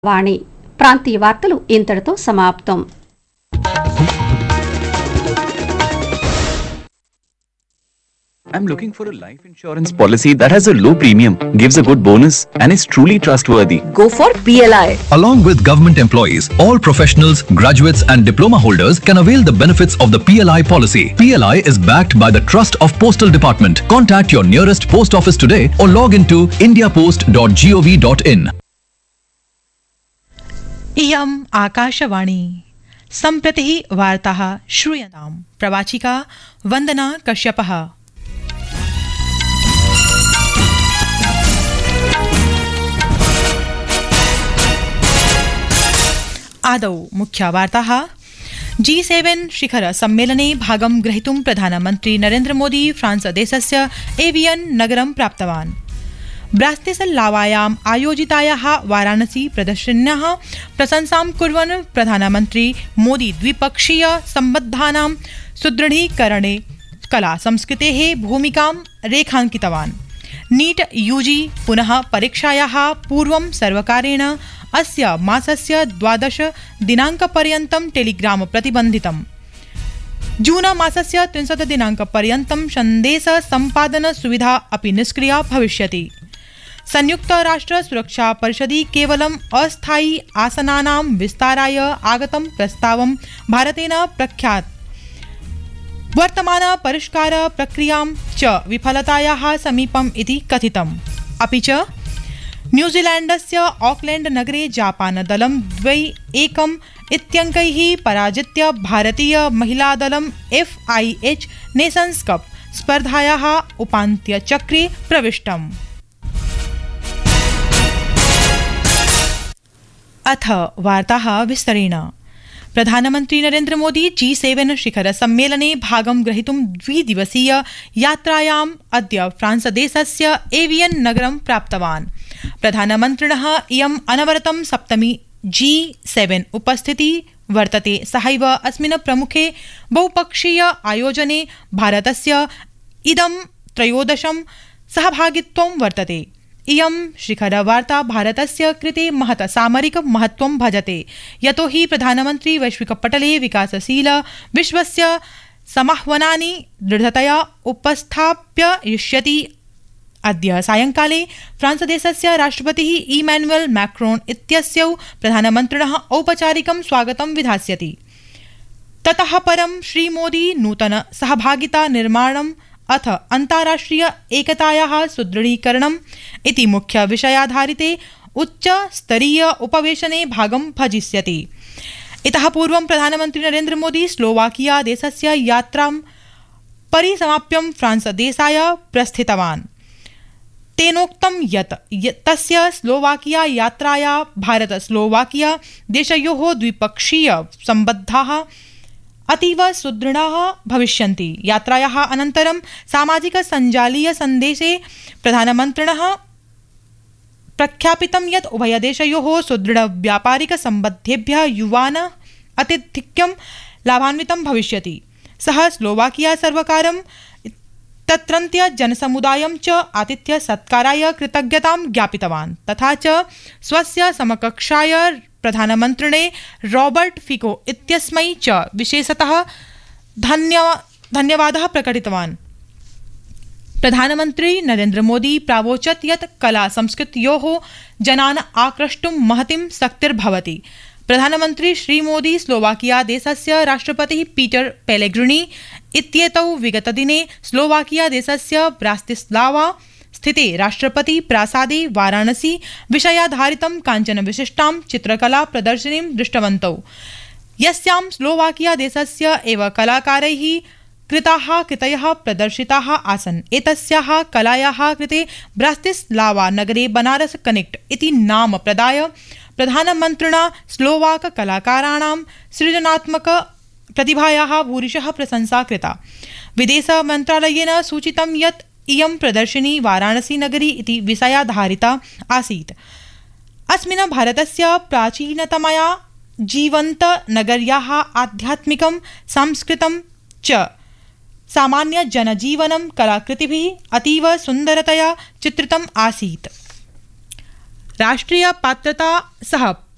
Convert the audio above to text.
వాణి ప్రాంతీయ వార్తలు ఇంతటితో సమాప్తం. I'm looking for a life insurance policy that has a low premium, gives a good bonus, and is truly trustworthy. Go for PLI. Along with government employees, all professionals, graduates and diploma holders can avail the benefits of the PLI policy. PLI is backed by the Trust of Postal Department. Contact your nearest post office today or log into indiapost.gov.in. इयम् आकाशवाणी. सम्प्रति वार्ताः श्रूयताम्. प्रवाचिका वन्दना कश्यपः. आदौ मुख्यवार्ताः. G7 शिखर सम्मेलने भागं ग्रहीतुं प्रधानमन्त्री नरेन्द्र मोदी फ्रांस देशस्य एवियन नगरं प्राप्तवान्. ब्रास्टिस्लावायाम् आयोजितायाः वाराणसी प्रदर्शन्याः प्रशंसां कुर्वन् प्रधानमन्त्री मोदी द्विपक्षीय सम्बन्धानां सुदृढीकरणे कला संस्कृतेः भूमिकां रेखाङ्कितवान्. नीट यूजी पुनः परीक्षायाः पूर्वं सर्वकारेण अस्य मासस्य 12 दिनाङ्कपर्यन्तं टेलीग्राम प्रतिबन्धितम्. जून मासस्य 30 दिनाङ्कपर्यन्तं सन्देश सम्पादन सुविधा अपि निष्क्रिया भविष्यति. संयुक्तराष्ट्र सुरक्षा परिषदि केवलम् अस्थायी आसनानां विस्ताराय आगतं प्रस्तावं भारतेन प्रख्यात्. वर्तमान परिष्कार प्रक्रियां च विफलतायाः समीपम् इति कथितम्. अपि च न्यूजीलैण्डस्य ऑकलैण्ड नगरे जापान दलं 2-1 इत्यङ्कैः पराजित्य भारतीय महिलादलं FIH नेशन्स कप स्पर्धायाः उपान्त्यचक्रे प्रविष्टम्. अथ वार्ताः विस्तरेण. प्रधानमन्त्री नरेन्द्र मोदी G7 शिखर सम्मेलने भागं ग्रहीतुं द्विदिवसीय यात्रायाम् अद्य फ्रांस देशस्य एवियन नगरं प्राप्तवान्. प्रधानमन्त्रिणः इयम् अनवरतं सप्तमी G7 उपस्थितिः वर्तते. सहैव अस्मिन् प्रमुखे बहुपक्षीय आयोजने भारतस्य इदं 13 सहभागित्वं वर्तते. इयं शिखरवार्ता भारतस्य कृते महत् सामरिक महत्त्वं भजते, यतो हि प्रधानमन्त्री वैश्विकपटले विकासशील विश्वस्य समाह्वानानि दृढतया उपस्थापयिष्यति. अद्य सायंकाले फ्रांस देशस्य राष्ट्रपतिः इमैनुअल मैक्रोन इत्यस्यौ प्रधानमन्त्रिणः औपचारिकं स्वागतं विधास्यति. ततः परं श्रीमोदी नूतन सहभागिता निर्माणम् अथ अन्ताराष्ट्रिय एकतायाः सुदृढीकरणम् इति मुख्य विषयाधारिते उच्च स्तरीय उपवेशने भागं भजिष्यति. इतः पूर्वं प्रधानमन्त्री नरेन्द्र मोदी स्लोवाकिया देशस्य यात्रां परिसमाप्य फ्रांस देशाय प्रस्थितवान्. तेनोक्तं यत् तस्य स्लोवाकिया यात्राया भारत स्लोवाकिया देशयोः द्विपक्षीय सम्बन्धाः अतीव सुदृढाः भविष्यन्ति. यात्रायाः अनन्तरं सामाजिक सञ्जालीय सन्देशे प्रधानमन्त्रिणः प्रख्यापितं यत् उभयदेशयोः सुदृढ व्यापारिक सम्बन्धेभ्यः युवान् अत्यधिकं लाभान्वितं भविष्यति. सः स्लोवाकिया सर्वकारं तत्रत्य जनसमुदायं च आतिथ्य सत्काराय कृतज्ञतां ज्ञापितवान्. तथा च स्वस्य समकक्षाय प्रधानमन्त्रिणे रॉबर्ट फिको इत्यस्मै च विशेषतः धन्यवादः प्रकटितवान्. प्रधानमन्त्री नरेन्द्र मोदी प्रावोचत् यत् कला संस्कृत्योः जनान् आक्रष्टुं महतीं शक्तिर्भवति. प्रधानमन्त्री श्रीमोदी स्लोवाकिया देशस्य राष्ट्रपतिः पीटर पेलेग्रिनी इत्येतौ विगतदिने स्लोवाकिया देशस्य ब्रास्टिस्लावा स्थिते राष्ट्रपति प्रासादे वाराणसी विषयाधारितं काञ्चन विशिष्टां चित्रकला प्रदर्शनीं दृष्टवन्तौ, यस्यां स्लोवाकिया देशस्य एव कलाकारैः कृताः कृतयः प्रदर्शिताः आसन्. एतस्याः कलायाः कृते ब्रास्टिस्लावा नगरे बनारस कनेक्ट इति नाम प्रदाय प्रधानमन्त्रिणा स्लोवाक कलाकाराणां सृजनात्मक प्रतिभायाः भूरिशः प्रशंसा कृता. विदेश मन्त्रालयेन सूचितं यत् इयं प्रदर्शनी वाराणसी नगरी इति विषयाधारिता आसीत्. अस्मिन् भारतस्य प्राचीनतमया जीवन्त नगर्याः आध्यात्मिकं सांस्कृतं च सामान्य जनजीवनं कलाकृतिभिः अतीव सुन्दरतया चित्रितम् आसीत्. राष्ट्रिय पात्रता सह